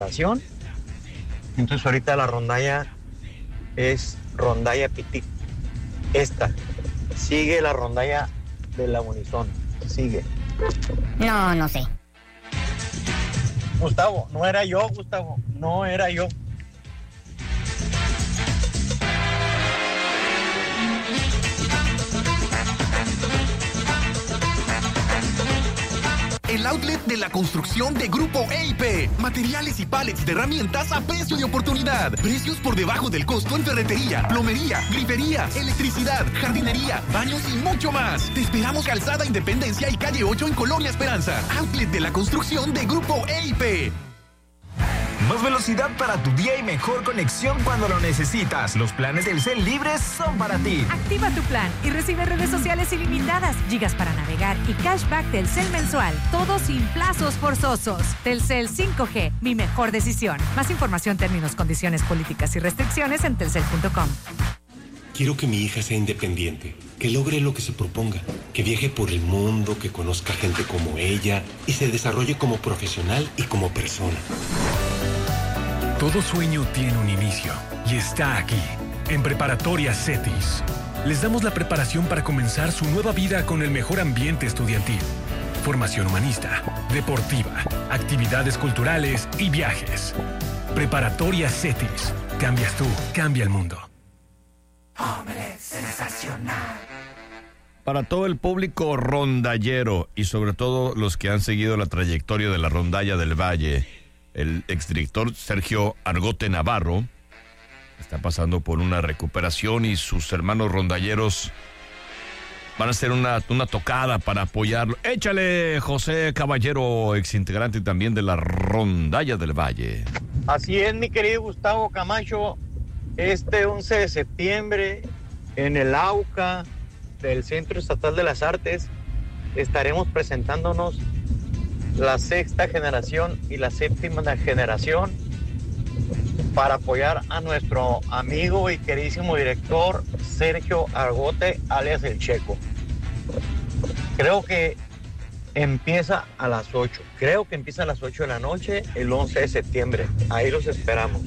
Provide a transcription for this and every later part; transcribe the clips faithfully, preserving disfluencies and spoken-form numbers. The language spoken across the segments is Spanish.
generación. Entonces ahorita la rondalla es rondalla Pitic. Esta sigue la rondalla de la Unison. Sigue. No, no sé. Gustavo, no era yo, Gustavo, no era yo. El outlet de la construcción de Grupo E I P. Materiales y pallets de herramientas a precio de oportunidad. Precios por debajo del costo en ferretería, plomería, grifería, electricidad, jardinería, baños y mucho más. Te esperamos Calzada Independencia y Calle ocho en Colonia Esperanza. Outlet de la construcción de Grupo E I P. Más velocidad para tu día y mejor conexión cuando lo necesitas. Los planes del Telcel libres son para ti. Activa tu plan y recibe redes sociales ilimitadas, gigas para navegar y cashback Telcel mensual. Todo sin plazos forzosos. Telcel cinco G, mi mejor decisión. Más información, términos, condiciones, políticas y restricciones en telcel punto com. Quiero que mi hija sea independiente, que logre lo que se proponga, que viaje por el mundo, que conozca gente como ella y se desarrolle como profesional y como persona. Todo sueño tiene un inicio y está aquí, en Preparatoria CETIS. Les damos la preparación para comenzar su nueva vida con el mejor ambiente estudiantil. Formación humanista, deportiva, actividades culturales y viajes. Preparatoria CETIS. Cambias tú, cambia el mundo. Hombre sensacional. Para todo el público rondallero y sobre todo los que han seguido la trayectoria de la rondalla del Valle, el exdirector Sergio Argote Navarro está pasando por una recuperación y sus hermanos rondalleros van a hacer una, una tocada para apoyarlo. Échale, José Caballero, exintegrante también de la rondalla del Valle. Así es, mi querido Gustavo Camacho. Este once de septiembre en el AUCA del Centro Estatal de las Artes estaremos presentándonos la sexta generación y la séptima generación para apoyar a nuestro amigo y queridísimo director Sergio Argote, alias El Checo. Creo que empieza a las ocho, creo que empieza a las ocho de la noche el once de septiembre. Ahí los esperamos.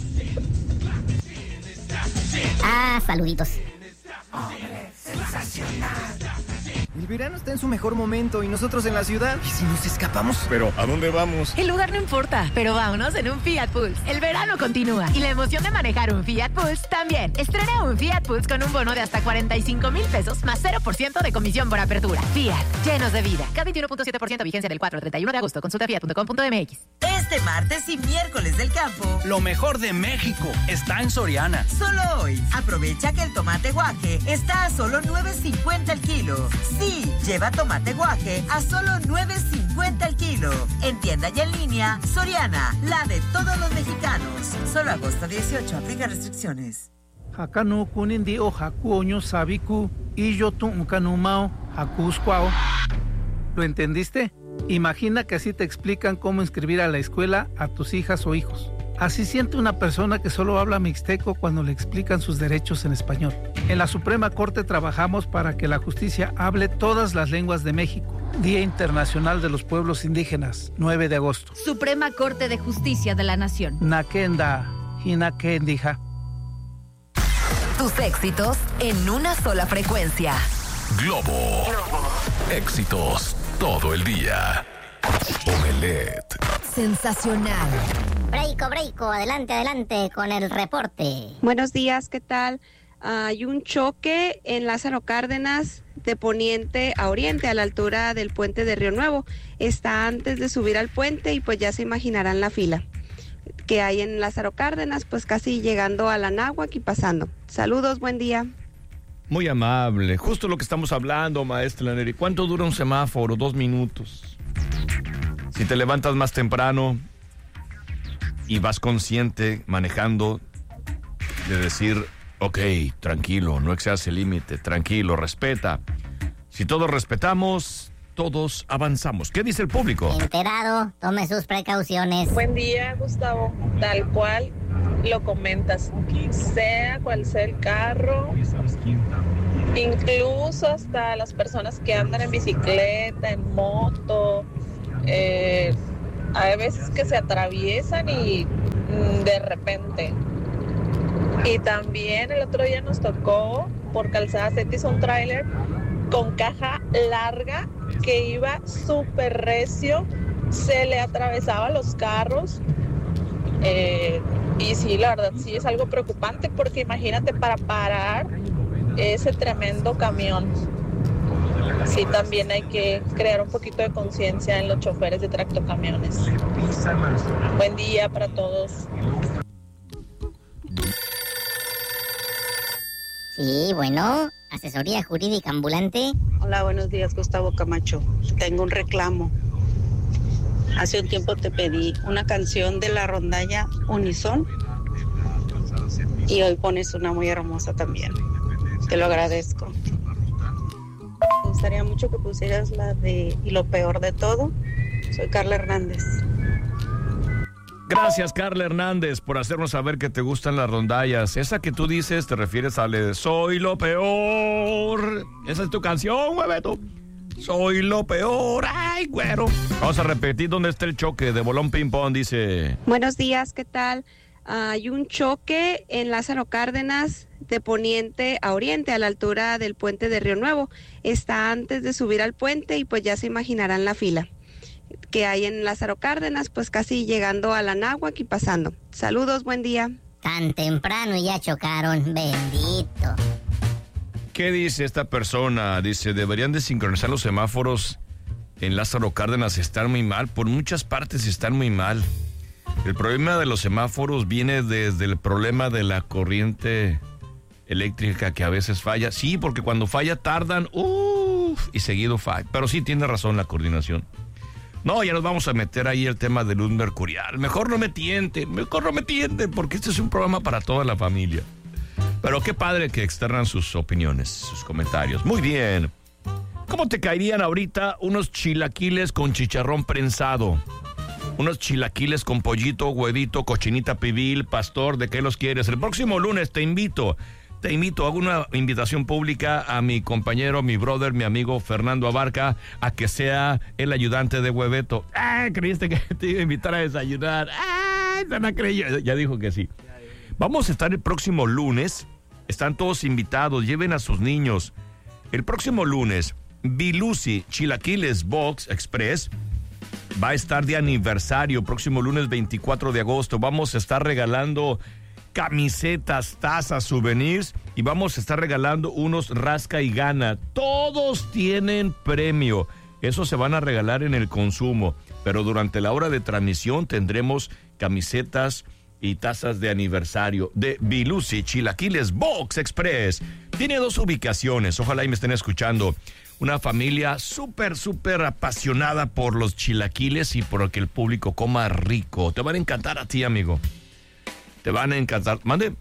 Ah, saluditos. Hombre sensacional. El verano está en su mejor momento y nosotros en la ciudad. ¿Y si nos escapamos? Pero, ¿a dónde vamos? El lugar no importa, pero vámonos en un Fiat Pulse. El verano continúa y la emoción de manejar un Fiat Pulse también. Estrena un Fiat Pulse con un bono de hasta cuarenta y cinco mil pesos más cero por ciento de comisión por apertura. Fiat, llenos de vida. K veintiuno punto siete por ciento vigencia del cuatro al treinta y uno de agosto. Consulta fiat punto com punto m x. Este martes y miércoles del campo, lo mejor de México está en Soriana. Solo hoy, aprovecha que el tomate guaje está a solo nueve cincuenta el kilo. Sí, lleva tomate guaje a solo nueve cincuenta el kilo. En tienda y en línea, Soriana, la de todos los mexicanos. Solo agosto dieciocho, aplica restricciones. Hakanu kunindi o hakuoño sabiku y yo tu ukanumao hakuskwao. ¿Lo entendiste? Imagina que así te explican cómo inscribir a la escuela a tus hijas o hijos. Así siente una persona que solo habla mixteco cuando le explican sus derechos en español. En la Suprema Corte trabajamos para que la justicia hable todas las lenguas de México. Día Internacional de los Pueblos Indígenas, nueve de agosto. Suprema Corte de Justicia de la Nación. Nakenda, Hinakendija. Tus éxitos en una sola frecuencia. Globo. Globo. Éxitos todo el día. Omelet. Sensacional. Breico, Breico, adelante, adelante con el reporte. Buenos días, ¿qué tal? Uh, hay un choque en Lázaro Cárdenas de poniente a oriente a la altura del puente de Río Nuevo. Está antes de subir al puente y pues ya se imaginarán la fila que hay en Lázaro Cárdenas, pues casi llegando a la Náhuac y pasando. Saludos, buen día. Muy amable. Justo lo que estamos hablando, maestra Neri. ¿Cuánto dura un semáforo? Dos minutos. Si te levantas más temprano y vas consciente manejando de decir, ok, tranquilo, no excedas el límite, tranquilo, respeta. Si todos respetamos, todos avanzamos. ¿Qué dice el público? Enterado, tome sus precauciones. Buen día, Gustavo. Tal cual lo comentas, sea cual sea el carro, incluso hasta las personas que andan en bicicleta, en moto, eh, hay veces que se atraviesan y de repente. Y también el otro día nos tocó por Calzada Cetis un tráiler con caja larga que iba súper recio, se le atravesaba los carros. Eh, y sí, la verdad sí es algo preocupante porque imagínate para parar ese tremendo camión. Sí, también hay que crear un poquito de conciencia en los choferes de tractocamiones. Buen día para todos. Sí, bueno, asesoría jurídica ambulante. Hola, buenos días, Gustavo Camacho. Tengo un reclamo. Hace un tiempo te pedí una canción de la rondalla Unison y hoy pones una muy hermosa también. Te lo agradezco. Me gustaría mucho que pusieras la de Y lo peor de todo. Soy Carla Hernández. Gracias, Carla Hernández, por hacernos saber que te gustan las rondallas. Esa que tú dices te refieres a la de Soy lo peor. Esa es tu canción, hueveto. Soy lo peor. Ay, güero. Vamos a repetir dónde está el choque de Bolón Ping Pong, dice. Buenos días, ¿qué tal? Uh, hay un choque en Lázaro Cárdenas de poniente a oriente a la altura del puente de Río Nuevo. Está antes de subir al puente y pues ya se imaginarán la fila que hay en Lázaro Cárdenas, pues casi llegando a la Náhuac y pasando. Saludos, buen día. Tan temprano y ya chocaron, bendito. ¿Qué dice esta persona? Dice, deberían de sincronizar los semáforos en Lázaro Cárdenas. Están muy mal, por muchas partes están muy mal. El problema de los semáforos viene desde el problema de la corriente eléctrica que a veces falla. Sí, porque cuando falla tardan, uff, y seguido falla. Pero sí tiene razón la coordinación. No, ya nos vamos a meter ahí el tema de luz mercurial. Mejor no me tienten, mejor no me tienten, porque este es un programa para toda la familia. Pero qué padre que externan sus opiniones, sus comentarios. Muy bien. ¿Cómo te caerían ahorita unos chilaquiles con chicharrón prensado? Unos chilaquiles con pollito, huevito, cochinita pibil, pastor, ¿de qué los quieres? El próximo lunes te invito, te invito, hago una invitación pública a mi compañero, mi brother, mi amigo Fernando Abarca, a que sea el ayudante de Hueveto. ¡Ah! ¿Creíste que te iba a invitar a desayunar? ¡Ah! Se me creyó. Ya dijo que sí. Vamos a estar el próximo lunes. Están todos invitados, lleven a sus niños. El próximo lunes, Bilusi Chilaquiles Box Express va a estar de aniversario. Próximo lunes veinticuatro de agosto. Vamos a estar regalando camisetas, tazas, souvenirs y vamos a estar regalando unos rasca y gana. Todos tienen premio. Esos se van a regalar en el consumo, pero durante la hora de transmisión tendremos camisetas y tazas de aniversario de Bilusi Chilaquiles Box Express. Tiene dos ubicaciones, ojalá y me estén escuchando. Una familia súper, súper apasionada por los chilaquiles y por que el público coma rico. Te van a encantar a ti, amigo. Te van a encantar. Mande.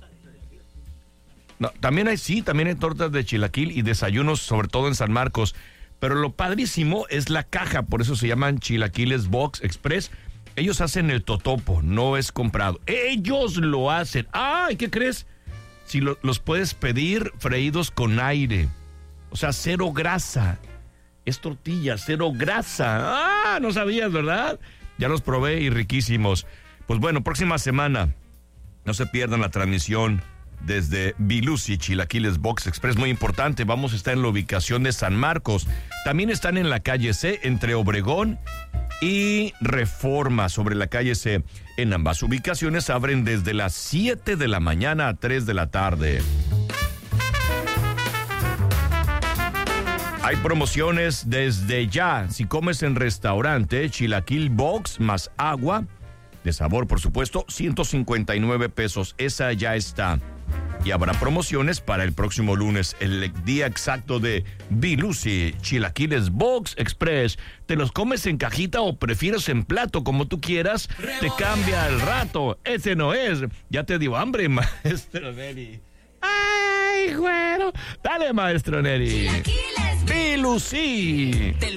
No, también hay, sí, también hay tortas de chilaquil y desayunos, sobre todo en San Marcos. Pero lo padrísimo es la caja, por eso se llaman Chilaquiles Box Express. Ellos hacen el totopo, no es comprado. Ellos lo hacen. ¡Ay! ¿Qué crees? Si lo, los puedes pedir freídos con aire. O sea, cero grasa. Es tortilla, cero grasa. ¡Ah! No sabías, ¿verdad? Ya los probé y riquísimos. Pues bueno, próxima semana, no se pierdan la transmisión desde Bilusi Chilaquiles Box Express. Muy importante, vamos a estar en la ubicación de San Marcos. También están en la calle C, entre Obregón y Reforma, sobre la calle C. En ambas ubicaciones abren desde las siete de la mañana a tres de la tarde. Hay promociones desde ya. Si comes en restaurante, Chilaquil Box más agua, de sabor por supuesto, ciento cincuenta y nueve pesos. Esa ya está. Y habrá promociones para el próximo lunes, el día exacto de Bilusi Chilaquiles Box Express. ¿Te los comes en cajita o prefieres en plato? Como tú quieras, te cambia el rato. Ese no es. Ya te dio hambre, maestro Neri. ¡Ay, güero! Dale, maestro Neri. Bilusi.